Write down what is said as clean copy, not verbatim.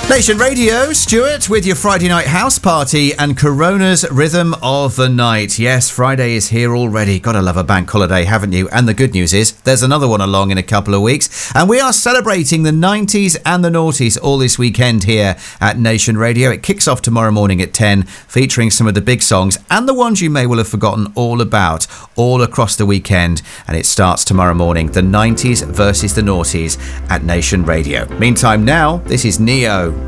Nation Radio, Stuart, with your Friday night house party and Corona's Rhythm of the Night. Yes, Friday is here already. Gotta love a bank holiday, haven't you? And the good news is, there's another one along in a couple of weeks. And we are celebrating the 90s and the noughties all this weekend here at Nation Radio. It kicks off tomorrow morning at 10, featuring some of the big songs and the ones you may well have forgotten all about, all across the weekend. And it starts tomorrow morning, the 90s versus the noughties at Nation Radio. Meantime now, this is Neo.